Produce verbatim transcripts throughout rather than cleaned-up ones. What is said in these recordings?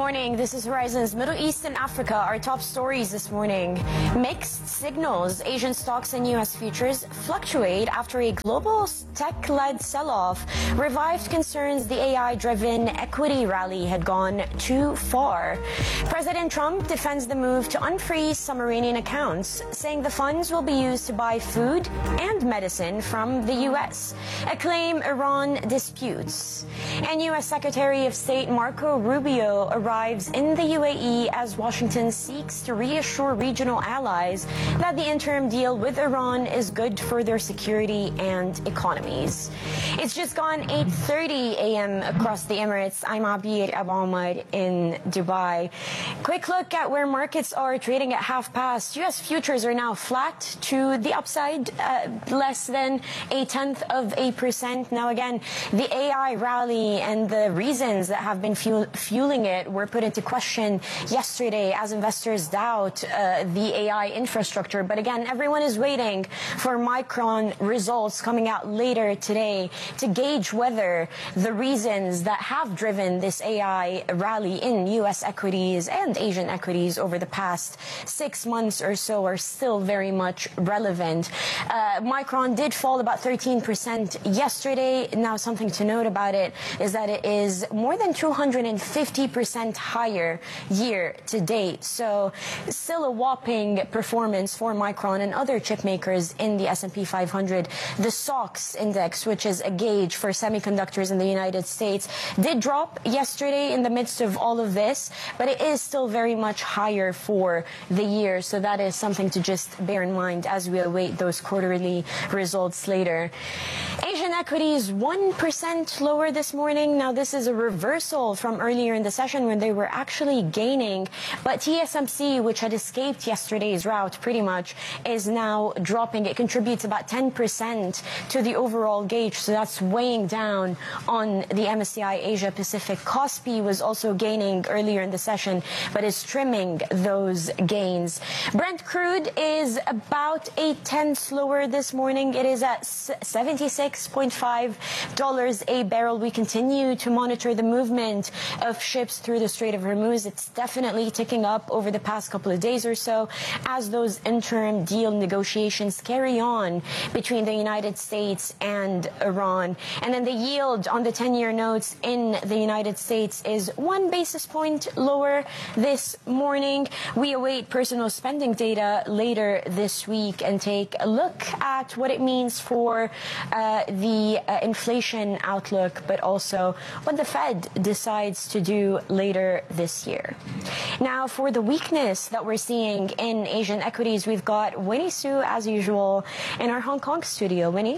morning. This is Horizon's Middle East and Africa. Our top stories this morning. Mixed signals. Asian stocks and U S futures fluctuate after a global tech-led sell-off revived concerns the A I-driven equity rally had gone too far. President Trump defends the move to unfreeze some Iranian accounts, saying the funds will be used to buy food and medicine from the U S, a claim Iran disputes. And U S Secretary of State Marco Rubio arrives in the U A E as Washington seeks to reassure regional allies that the interim deal with Iran is good for their security and economies. It's just gone eight thirty a m across the Emirates. I'm Abir Abu Omar in Dubai. Quick look at where markets are trading at half past. U S futures are now flat to the upside, uh, less than a tenth of a percent. Now again, the A I rally and the reasons that have been fuel fueling it were put into question yesterday as investors doubt uh, the A I infrastructure. But again, everyone is waiting for Micron results coming out later today to gauge whether the reasons that have driven this A I rally in U S equities and Asian equities over the past six months or so are still very much relevant. Uh, Micron did fall about thirteen percent yesterday. Now, something to note about it is that it is more than two hundred fifty percent higher year to date. So still a whopping performance for Micron and other chip makers in the S and P five hundred. The S O X index, which is a gauge for semiconductors in the United States, did drop yesterday in the midst of all of this, but it is still very much higher for the year. So that is something to just bear in mind as we await those quarterly results later. Asian equities one percent lower this morning. Now, this is a reversal from earlier in the session when they were actually gaining. But T S M C, which had escaped yesterday's rout pretty much, is now dropping. It contributes about ten percent to the overall gauge. So that's weighing down on the M S C I Asia Pacific. Kospi was also gaining earlier in the session, but is trimming those gains. Brent crude is about eight tenths lower this morning. It is at seventy-six point five dollars a barrel. We continue to monitor the movement of ships through the Strait of Hormuz. It's definitely ticking up over the past couple of days or so as those interim deal negotiations carry on between the United States and Iran. And then the yield on the ten-year notes in the United States is one basis point lower this morning. We await personal spending data later this week and take a look at what it means for uh, the uh, inflation outlook, but also what the Fed decides to do later this year. Now, for the weakness that we're seeing in Asian equities, we've got Winnie Su, as usual, in our Hong Kong studio. Winnie?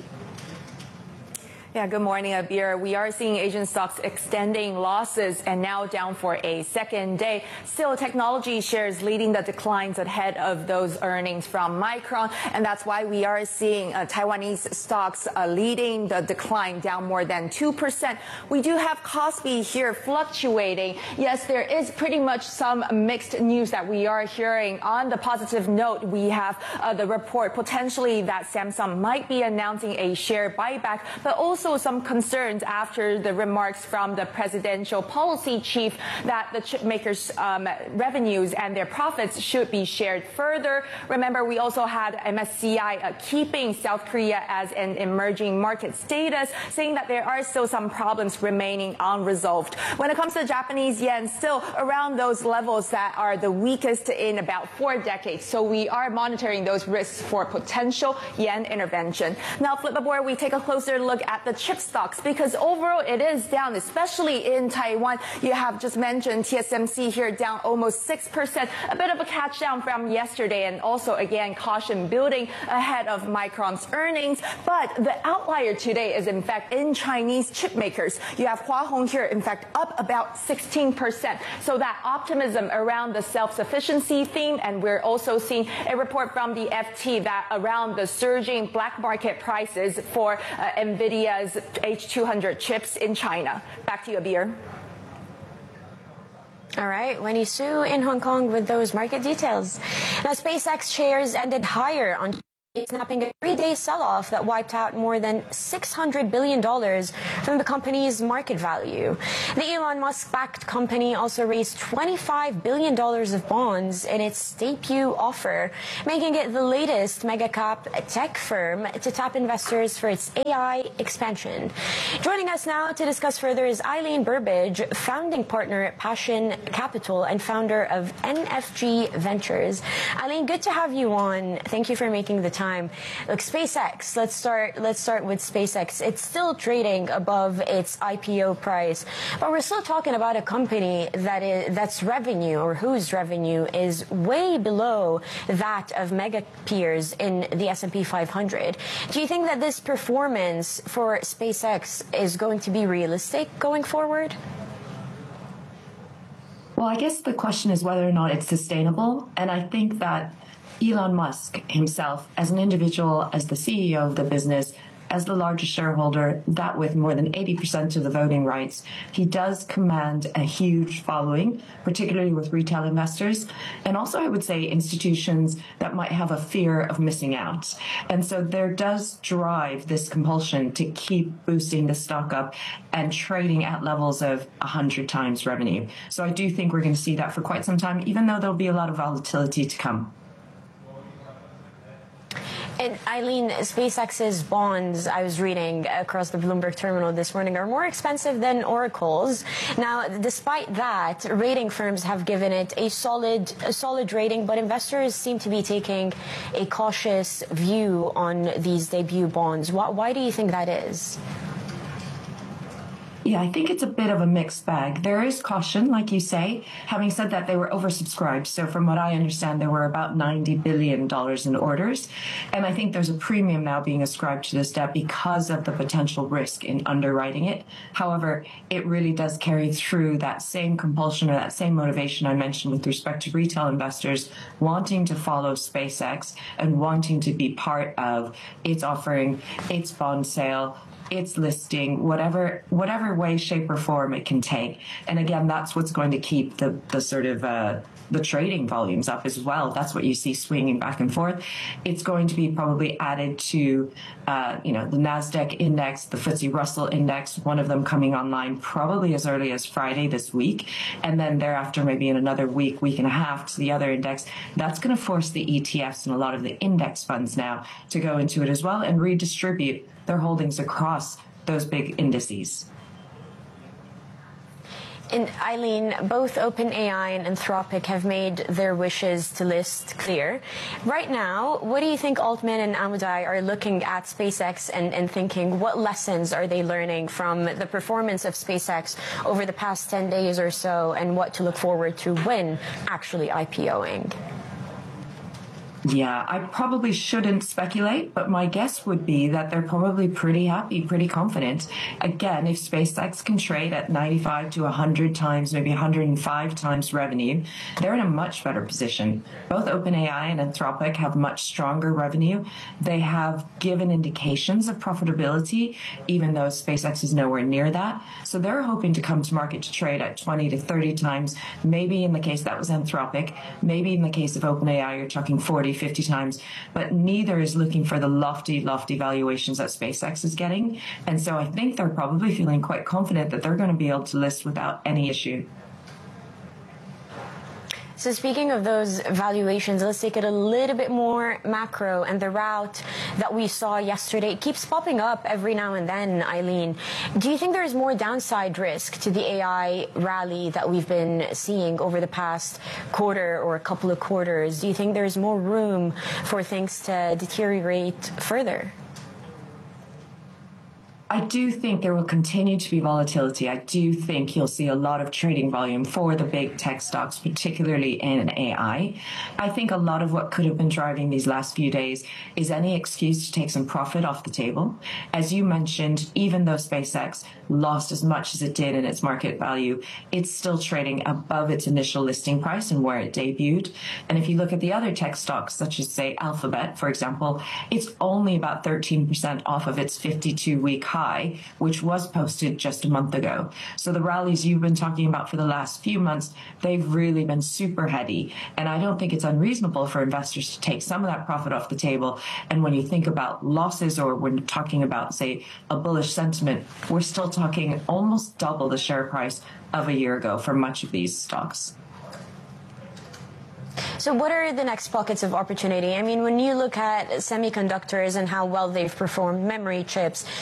Yeah, good morning, Abir. We are seeing Asian stocks extending losses and now down for a second day. Still, technology shares leading the declines ahead of those earnings from Micron, and that's why we are seeing uh, Taiwanese stocks uh, leading the decline down more than two percent. We do have Kospi here fluctuating. Yes, there is pretty much some mixed news that we are hearing. On the positive note, we have uh, the report potentially that Samsung might be announcing a share buyback, but also some concerns after the remarks from the presidential policy chief that the chip makers' um, revenues and their profits should be shared further. Remember, we also had M S C I uh, keeping South Korea as an emerging market status, saying that there are still some problems remaining unresolved. When it comes to Japanese yen, still around those levels that are the weakest in about four decades. So we are monitoring those risks for potential yen intervention. Now, flip aboard, we take a closer look at the chip stocks, because overall it is down, especially in Taiwan. You have just mentioned T S M C here down almost six percent, a bit of a catch down from yesterday, and also again caution building ahead of Micron's earnings. But the outlier today is in fact in Chinese chip makers. You have Hua Hong here in fact up about sixteen percent. So that optimism around the self-sufficiency theme, and we're also seeing a report from the F T that around the surging black market prices for uh, NVIDIA's H two hundred chips in China. Back to you, Abir. All right, Winnie Su in Hong Kong with those market details. Now, SpaceX shares ended higher on snapping a three-day sell-off that wiped out more than six hundred billion dollars from the company's market value. The Elon Musk-backed company also raised twenty-five billion dollars of bonds in its debut offer, making it the latest mega-cap tech firm to tap investors for its A I expansion. Joining us now to discuss further is Eileen Burbidge, founding partner at Passion Capital and founder of N F G Ventures. Eileen, good to have you on. Thank you for making the time. Look, SpaceX, let's start let's start with SpaceX. It's still trading above its I P O price, but we're still talking about a company that is that's revenue or whose revenue is way below that of mega peers in the S and P five hundred. Do you think that this performance for SpaceX is going to be realistic going forward? Well, I guess the question is whether or not it's sustainable, and I think that Elon Musk himself, as an individual, as the C E O of the business, as the largest shareholder, that with more than eighty percent of the voting rights, he does command a huge following, particularly with retail investors, and also I would say institutions that might have a fear of missing out. And so there does drive this compulsion to keep boosting the stock up and trading at levels of one hundred times revenue. So I do think we're going to see that for quite some time, even though there'll be a lot of volatility to come. And Eileen, SpaceX's bonds, I was reading across the Bloomberg terminal this morning, are more expensive than Oracle's. Now, despite that, rating firms have given it a solid, a solid rating, but investors seem to be taking a cautious view on these debut bonds. Why, why do you think that is? Yeah, I think it's a bit of a mixed bag. There is caution, like you say. Having said that, they were oversubscribed. So from what I understand, there were about ninety billion dollars in orders. And I think there's a premium now being ascribed to this debt because of the potential risk in underwriting it. However, it really does carry through that same compulsion or that same motivation I mentioned with respect to retail investors wanting to follow SpaceX and wanting to be part of its offering, its bond sale, its listing, whatever whatever way, shape, or form it can take. And again, that's what's going to keep the, the sort of uh, the trading volumes up as well. That's what you see swinging back and forth. It's going to be probably added to, uh, you know, the NASDAQ index, the F T S E Russell index, one of them coming online probably as early as Friday this week. And then thereafter, maybe in another week, week and a half to the other index. That's going to force the E T Fs and a lot of the index funds now to go into it as well and redistribute their holdings across those big indices. And Eileen, both OpenAI and Anthropic have made their wishes to list clear. Right now, what do you think Altman and Amudai are looking at SpaceX and, and thinking, what lessons are they learning from the performance of SpaceX over the past ten days or so, and what to look forward to when actually IPOing? Yeah, I probably shouldn't speculate, but my guess would be that they're probably pretty happy, pretty confident. Again, if SpaceX can trade at ninety-five to one hundred times, maybe one hundred five times revenue, they're in a much better position. Both OpenAI and Anthropic have much stronger revenue. They have given indications of profitability, even though SpaceX is nowhere near that. So they're hoping to come to market to trade at twenty to thirty times. Maybe in the case that was Anthropic, maybe in the case of OpenAI, you're talking forty, fifty times, but neither is looking for the lofty, lofty valuations that SpaceX is getting. And so I think they're probably feeling quite confident that they're going to be able to list without any issue. So speaking of those valuations, let's take it a little bit more macro, and the route that we saw yesterday, it keeps popping up every now and then, Eileen. Do you think there is more downside risk to the A I rally that we've been seeing over the past quarter or a couple of quarters? Do you think there's more room for things to deteriorate further? I do think there will continue to be volatility. I do think you'll see a lot of trading volume for the big tech stocks, particularly in A I. I think a lot of what could have been driving these last few days is any excuse to take some profit off the table. As you mentioned, even though SpaceX lost as much as it did in its market value, it's still trading above its initial listing price and where it debuted. And if you look at the other tech stocks, such as, say, Alphabet, for example, it's only about thirteen percent off of its fifty-two week high. high, which was posted just a month ago. So the rallies you've been talking about for the last few months, they've really been super heady. And I don't think it's unreasonable for investors to take some of that profit off the table. And when you think about losses, or when talking about, say, a bullish sentiment, we're still talking almost double the share price of a year ago for much of these stocks. So what are the next pockets of opportunity? I mean, when you look at semiconductors and how well they've performed, memory chips,